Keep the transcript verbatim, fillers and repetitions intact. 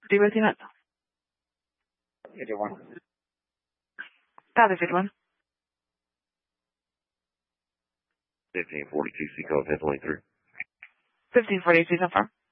Divertimento. fifty-one. Copy, fifty-one. fifteen forty-two, C code ten twenty-three. fifteen forty-two, so far.